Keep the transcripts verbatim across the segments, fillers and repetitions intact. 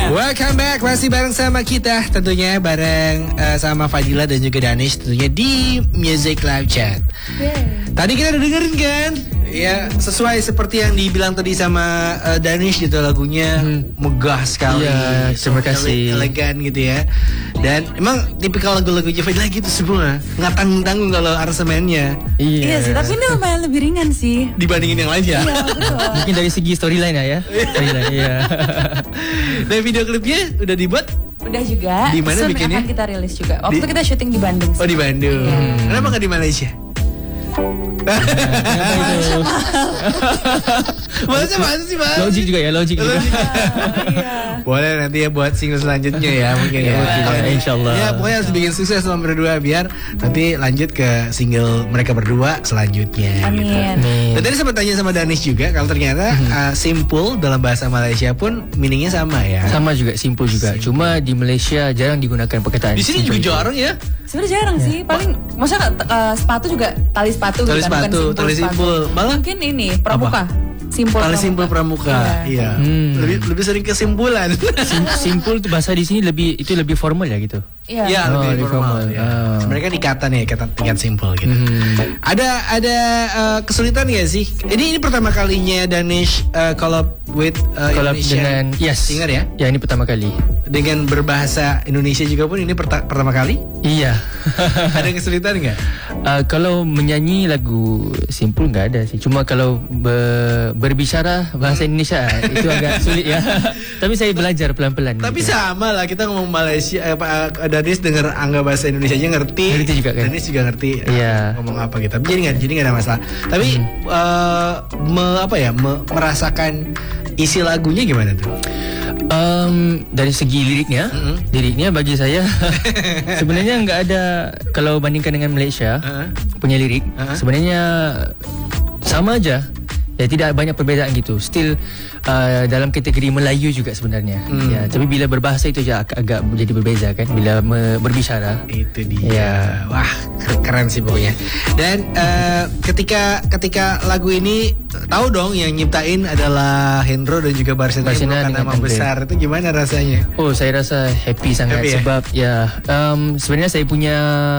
Welcome back, masih bareng sama kita, tentunya bareng uh, sama Fadila dan juga Danish, tentunya di Music Live Chat. Yeah. Tadi kita udah dengerin kan? Ya, sesuai seperti yang dibilang tadi sama uh, Danish gitu, lagunya hmm. megah sekali. Iya, terima kasih. Elegan gitu ya. Dan emang tipikal lagu-lagunya Fadila gitu semua, nggak tanggung-tanggung kalau aransemennya. Iya. Iya sih, tapi ini lumayan lebih ringan sih dibandingin yang lain ya. Iya, betul. Mungkin dari segi storyline ya. Storyline, iya. Dan video klipnya udah dibuat? Udah juga. Di mana bikinnya? Akan kita rilis juga. Waktu di... kita syuting di Bandung sih. Oh, di Bandung. Hmm. Kenapa nggak di Malaysia? Maksudnya mana sih, Bang? Logik juga ya, logik juga. Iya. Boleh nanti ya buat single selanjutnya ya mungkin ya. ya Insyaallah. Ya pokoknya harus bikin sukses sama berdua biar nanti lanjut ke single mereka berdua selanjutnya. Amin. Gitu. Dan tadi sempat tanya sama Danish juga kalau ternyata uh, simple dalam bahasa Malaysia pun meaningnya sama ya. Sama juga, simple juga. Simple. Cuma di Malaysia jarang digunakan perkataan. Di sini juga jarang ya. Sebenarnya jarang ya. sih. Paling maksudnya uh, sepatu juga tali sepatu. Tali gitu, sepatu, bukan tali simpul. Malah mungkin ini pramuka. Simpul tali simpul pramuka. Iya. Hmm. Lebih lebih sering kesimpulan. Sim, simpul itu bahasa di sini lebih itu lebih formal ya gitu. Iya, ya, oh, lebih formal. formal. Ya. Ah. Sebenarnya kan ikatan ya, ikatan tingkat simpel gitu. Hmm. Ada ada uh, kesulitan nggak sih? Ini ini pertama kalinya Danish uh, collab with uh, collab dengan yes. singer ya? Ya, ini pertama kali. Dengan berbahasa Indonesia juga pun ini perta- pertama kali? Iya. Ada kesulitan nggak? Uh, kalau menyanyi lagu simpul nggak ada sih. Cuma kalau be- berbicara bahasa Indonesia itu agak sulit ya. Tapi saya belajar pelan-pelan. Tapi gitu. sama lah, kita ngomong Malaysia, eh, Pak Danish dengar angga bahasa Indonesia aja ngerti. Ngerti juga kan? Danish juga ngerti. Iya. Ngomong apa gitu. Tapi jadi nggak, jadi nggak ada masalah. Tapi hmm. uh, me, apa ya, me, merasakan isi lagunya gimana tuh? Um, dari segi liriknya, mm-hmm. liriknya bagi saya sebenarnya nggak ada, kalau bandingkan dengan Malaysia uh-huh. punya lirik, uh-huh. sebenarnya sama aja. Ya, tidak banyak perbezaan gitu. Still uh, dalam kategori Melayu juga sebenarnya. Hmm. Ya, tapi bila berbahasa itu aja agak, agak menjadi berbeza kan bila me- berbicara. Itu dia. Ya. Wah, keren sih pokoknya. Dan uh, ketika ketika lagu ini tahu dong yang nyiptain adalah Hendro dan juga Barsena yang merupakan nama besar. Itu gimana rasanya? Oh, saya rasa happy sangat happy, sebab ya, ya um, sebenarnya saya punya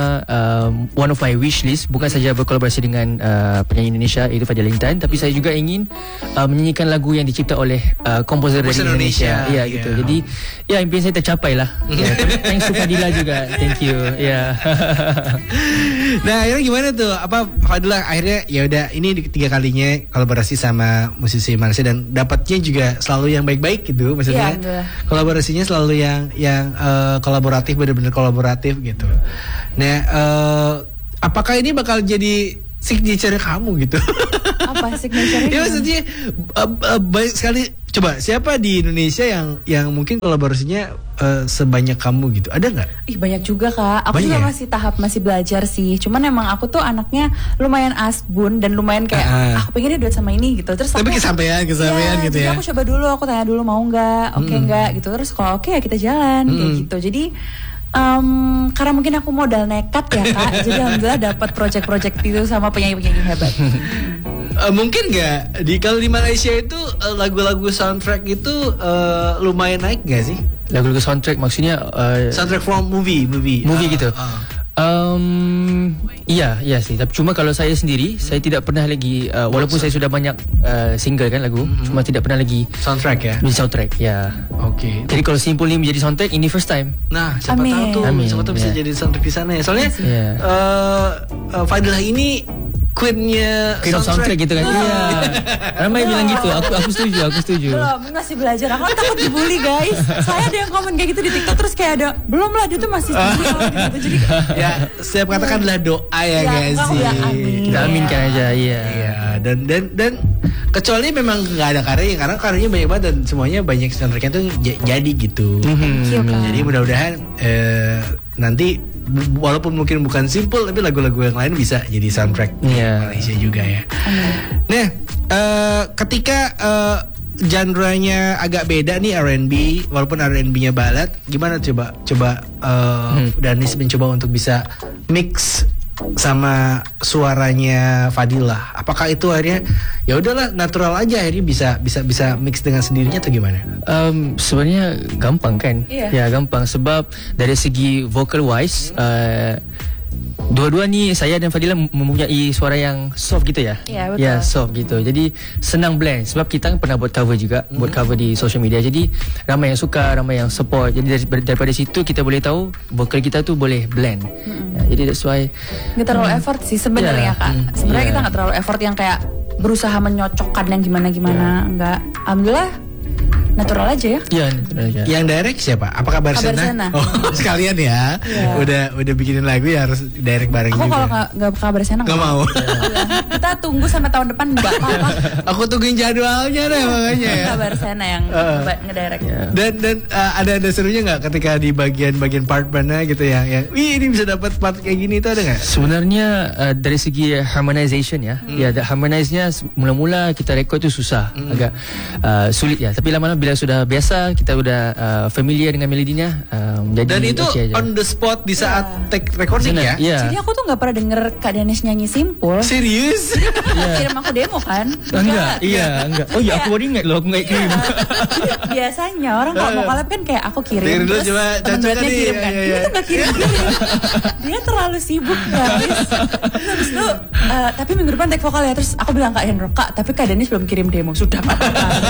um, one of my wish list bukan saja berkolaborasi dengan uh, penyanyi Indonesia itu Fadila Intan, tapi saya juga ingin uh, menyanyikan lagu yang dicipta oleh uh, komposer dari Indonesia. Iya, yeah. gitu. Jadi ya, impian saya tercapai lah. Yeah. Thanks to Fadila juga. Thank you. Ya. Yeah. Nah, akhirnya gimana tuh? Apa Fadila akhirnya ya udah ini tiga kalinya kolaborasi sama musisi Malaysia dan dapatnya juga selalu yang baik-baik gitu. Maksudnya yeah, kolaborasinya selalu yang yang uh, kolaboratif, benar-benar kolaboratif gitu. Nah, uh, apakah ini bakal jadi signature kamu gitu? Apa signature-nya? Ya maksudnya uh, uh, baik sekali. Coba siapa di Indonesia yang yang mungkin kolaborasinya uh, sebanyak kamu gitu? Ada nggak? Ih, banyak juga Kak. Aku banyak juga masih tahap masih belajar sih. Cuman emang aku tuh anaknya lumayan asbun dan lumayan kayak uh, aku pengennya duet sama ini gitu. Terus tapi aku, kesampaian kesampaian ya, gitu jadi ya. Aku coba dulu, aku tanya dulu mau nggak, oke okay, mm. nggak gitu. Terus kalau oke okay, ya kita jalan mm. kayak gitu. Jadi Um, karena mungkin aku modal nekat ya Kak. Jadi alhamdulillah dapat project-project itu sama penyanyi-penyanyi hebat. Uh, mungkin nggak di kalau di Malaysia itu uh, lagu-lagu soundtrack itu uh, lumayan naik nggak sih? Lagu-lagu soundtrack maksudnya uh, soundtrack from movie, movie, movie uh, gitu. Uh. Um, iya, iya sih. Tapi cuma kalau saya sendiri, hmm. saya tidak pernah lagi, uh, walaupun so, saya sudah banyak uh, single kan lagu, hmm. cuma tidak pernah lagi soundtrack ya. Menjadi soundtrack, ya. Oke. Okay. Jadi kalau Simple ini menjadi soundtrack, ini first time. Nah, siapa Amin. tahu tuh, Amin. siapa tahu bisa yeah. jadi soundtrack di sana ya. Soalnya yeah. uh, uh, Fadilah ini Queen-nya Queen soundtrack. soundtrack gitu kan. Iya. Ramai bilang gitu. Aku aku setuju, aku setuju. Belum, masih belajar. Aku takut dibully, guys. Saya ada yang komen kayak gitu di TikTok terus kayak ada, belum lah dia tuh masih setuju gitu. Jadi ya, saya katakan adalah doa ya, ya guys sih. Ya, amin. Kita aminkan aja, iya. Iya, dan dan dan kecuali memang nggak ada karyanya karena karyanya banyak banget dan semuanya banyak soundtracknya tuh j- jadi gitu. Mm-hmm. Jadi mudah-mudahan eh, nanti walaupun mungkin bukan Simple tapi lagu-lagu yang lain bisa jadi soundtrack yeah. Malaysia juga ya. Amin. Nah, uh, ketika uh, genre-nya agak beda nih R and B, walaupun R and B-nya ballad, gimana coba coba uh, hmm. Danish mencoba untuk bisa mix sama suaranya Fadila. Apakah itu akhirnya ya udahlah natural aja, akhirnya bisa bisa bisa mix dengan sendirinya atau gimana? Um, sebenarnya gampang kan? Iya. Ya gampang sebab dari segi vocal wise uh, dua-dua ni saya dan Fadila mempunyai suara yang soft gitu ya. Ya, betul. Ya, soft gitu. Jadi senang blend sebab kita kan pernah buat cover juga, mm. buat cover di social media. Jadi ramai yang suka, ramai yang support. Jadi dari, daripada situ kita boleh tahu vokal kita tu boleh blend. Mm-hmm. Ya, jadi that's why nggak terlalu mm. effort sih sebenarnya, yeah. Kak. Mm. Sebenarnya yeah. kita nggak terlalu effort yang kayak berusaha menyocokkan yang gimana-gimana. Yeah. Enggak. Alhamdulillah natural aja ya. Iya, natural aja. Yang direct siapa? Apakah Barsena? Oh, sekalian ya. Yeah. Udah udah bikinin lagu ya harus direct bareng aku juga. Aku kalau nggak Kak Barsena nggak mau. Kita tunggu sampai tahun depan nggak apa-apa. Aku tungguin jadwalnya deh makanya ya. Kak Barsena yang uh, ngedirect. Yeah. Dan dan uh, ada ada serunya nggak ketika di bagian-bagian part mana gitu ya, yang wih ini bisa dapat part kayak gini itu ada nggak? Sebenarnya uh, dari segi harmonization ya, hmm. ya mula-mulanya mula-mula kita record tu susah, hmm. agak uh, sulit ya. Tapi lama-lama bila sudah biasa, kita udah uh, familiar dengan melodinya, um, jadi dan itu okay on the spot di saat yeah. take recording ya. Yeah. Jadi aku tuh nggak pernah denger Kak Danis nyanyi Simpul. Serius? Yeah. Kirim aku demo kan? Enggak, iya enggak. Oh iya, aku baru ingat loh, aku nggak kirim. Biasanya orang kalau mau collab kan kayak aku kirim, Kirim terus temen duetnya kirim kan. Iya, iya. Dia tuh nggak kirim. Dia terlalu sibuk guys. Terus habis itu, uh, tapi minggu depan take vokal ya. Terus aku bilang Kak Hendro, Kak, tapi Kak Danis belum kirim demo. Sudah Pak.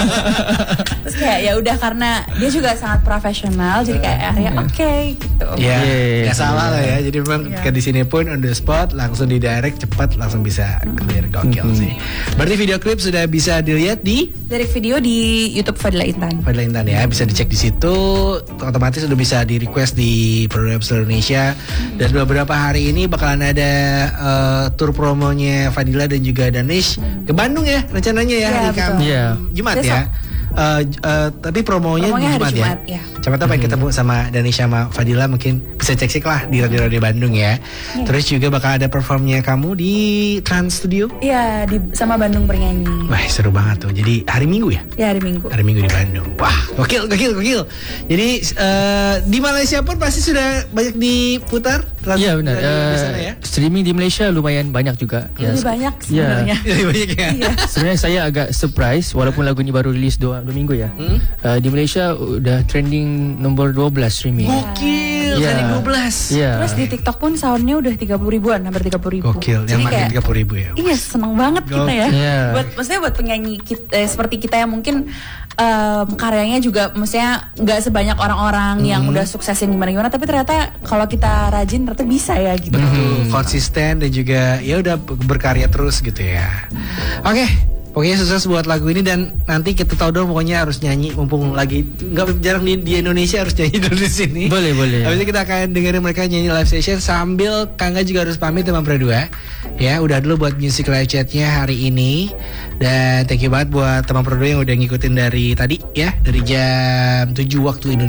Terus kayak ya udah, karena dia juga sangat profesional, jadi kayak akhirnya oke okay, gitu. Ya, yeah, nggak salah lah ya. Jadi memang yeah. ke di sini pun on the spot, langsung di direct, cepat, langsung bisa clear, gokil mm-hmm. sih. Berarti video klip sudah bisa dilihat di direct video di YouTube Fadila Intan. Fadila Intan ya, bisa dicek di situ. Otomatis sudah bisa di request di program seluruh Indonesia. Dan beberapa hari ini bakalan ada uh, tour promonya Fadila dan juga Danish ke Bandung ya rencananya ya, yeah, hari Kamis, yeah. Jumat Besok. ya. Uh, uh, tapi promonya, promonya Jumat, hari Jumat ya. ya. Siapa tahu pengen ketemu sama Danish sama Fadila, mungkin bisa cek-cek lah di radio-radio Bandung ya. Yeah. Terus juga bakal ada performnya kamu di Trans Studio. Iya, di sama Bandung Bernyanyi. Wah, seru banget tuh. Jadi hari Minggu ya? Ya, hari Minggu. Hari Minggu di Bandung. Wah, gokil, gokil, gokil. Jadi uh, di Malaysia pun pasti sudah banyak diputar. Iya benar. Uh, ya? Streaming di Malaysia lumayan banyak juga. Lebih ya, banyak sebenarnya. Ya. Lebih banyak ya. Iya. Sebenarnya saya agak surprise walaupun lagu ini baru rilis dua, dua minggu ya. Hmm? Uh, di Malaysia udah trending nombor dua belas streaming. Gokil, yeah. trending dua belas. Yeah. Terus di TikTok pun soundnya udah tiga puluh ribuan, hampir tiga puluh ribu. Gokil, yang makin tiga puluh ribu ya. Iya, seneng banget Gokil. Kita ya. Yeah. Buat maksudnya buat penyanyi kita, eh, seperti kita yang mungkin um, karyanya juga maksudnya nggak sebanyak orang-orang hmm. yang udah suksesin gimana-gimana, tapi ternyata kalau kita rajin ternyata bisa ya gitu. Betul, konsisten dan juga ya udah berkarya terus gitu ya. Oke, okay, pokoknya sukses buat lagu ini, dan nanti kita tahu dong pokoknya harus nyanyi mumpung lagi nggak jarang di, di Indonesia, harus nyanyi dulu di sini. Boleh boleh. Habis itu kita akan dengerin mereka nyanyi live session sambil Kangga juga harus pamit teman Perdua. Ya udah dulu buat music live chatnya hari ini, dan thank you banget buat teman Perdua yang udah ngikutin dari tadi ya, dari jam tujuh waktu Indonesia.